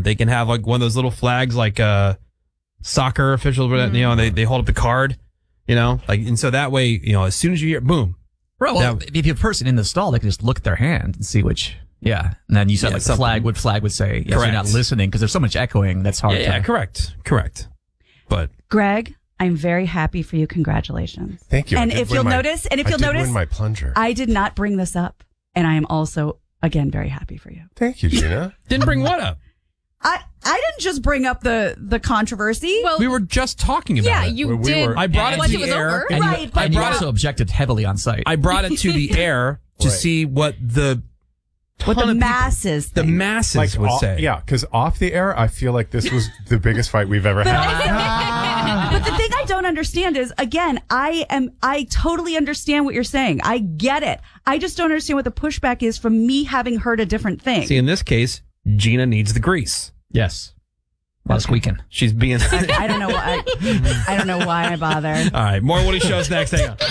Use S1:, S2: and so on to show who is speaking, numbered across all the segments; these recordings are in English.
S1: They can have like one of those little flags, like soccer officials, they hold up the card, and so that way, as soon as you hear boom.
S2: Right. Well, if you have a person in the stall, they can just look at their hand and see which. Yeah. And then you said the flag would say, yes, you're not listening because there's so much echoing. That's hard.
S1: Yeah, correct. But
S3: Greg, I'm very happy for you. Congratulations.
S4: Thank you.
S3: And if you'll notice,
S4: I did win my plunger.
S3: I did not bring this up. And I am also, again, very happy for you.
S4: Thank you, Gina.
S1: Didn't bring what up?
S3: I didn't just bring up the controversy.
S1: Well, we were just talking about it.
S5: You did.
S1: I brought it to the air.
S2: And you also objected heavily on site.
S1: I brought it to the air to see what the
S3: masses
S1: would say.
S4: Yeah, because off the air, I feel like this was the biggest fight we've ever had.
S3: But the thing I don't understand is, again, I totally understand what you're saying. I get it. I just don't understand what the pushback is from me having heard a different thing.
S1: See, in this case, Gina needs the grease.
S2: Yes. Well, squeaking.
S1: She's being.
S3: I don't know why. I don't know why I bother.
S1: All right, more Woody shows next. Hang on.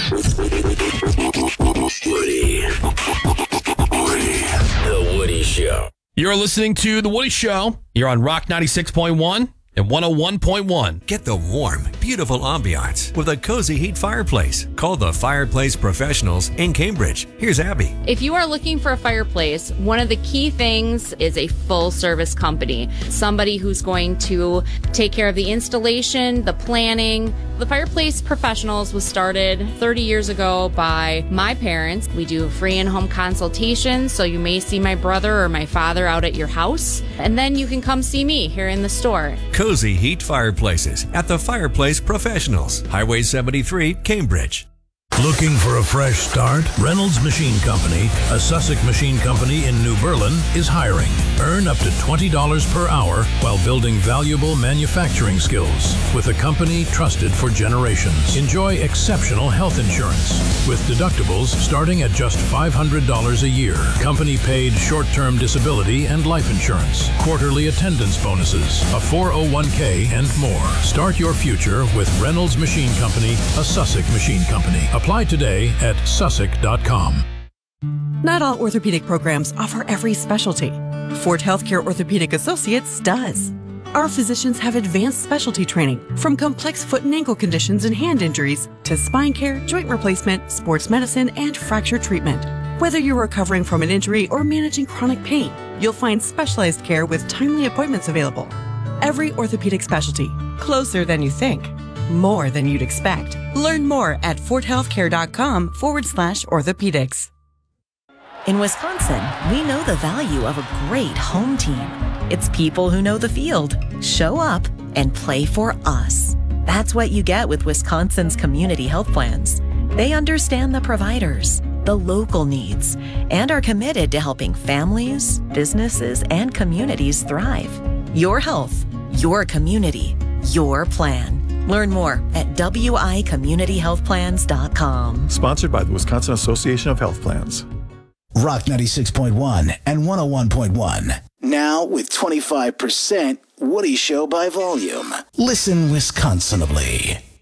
S6: The Woody Show.
S1: You're listening to The Woody Show. You're on Rock 96.1 and 101.1.
S6: Get the warm, beautiful ambiance with a cozy heat fireplace. Call the Fireplace Professionals in Cambridge. Here's Abby.
S5: If you are looking for a fireplace, one of the key things is a full service company. Somebody who's going to take care of the installation, the planning. The Fireplace Professionals was started 30 years ago by my parents. We do free in-home consultations, so you may see my brother or my father out at your house. And then you can come see me here in the store.
S6: Cozy heat fireplaces at the Fireplace Professionals, Highway 73, Cambridge.
S7: Looking for a fresh start? Reynolds Machine Company, a Sussex machine company in New Berlin, is hiring. Earn up to $20 per hour while building valuable manufacturing skills with a company trusted for generations. Enjoy exceptional health insurance with deductibles starting at just $500 a year. Company paid short-term disability and life insurance, quarterly attendance bonuses, a 401k, and more. Start your future with Reynolds Machine Company, a Sussex machine company. Apply today at sussex.com.
S8: Not all orthopedic programs offer every specialty. Ford Healthcare Orthopedic Associates does. Our physicians have advanced specialty training from complex foot and ankle conditions and hand injuries to spine care, joint replacement, sports medicine, and fracture treatment. Whether you're recovering from an injury or managing chronic pain, you'll find specialized care with timely appointments available. Every orthopedic specialty, closer than you think. More than you'd expect. Learn more at fordhealthcare.com/orthopedics.
S9: In Wisconsin, we know the value of a great home team. It's people who know the field, show up, and play for us. That's what you get with Wisconsin's community health plans. They understand the providers, the local needs, and are committed to helping families, businesses, and communities thrive. Your health, your community, your plan. Learn more at wicommunityhealthplans.com.
S10: Sponsored by the Wisconsin Association of Health Plans.
S11: Rock 96.1 and 101.1. Now with 25% Woody Show by volume. Listen Wisconsinably.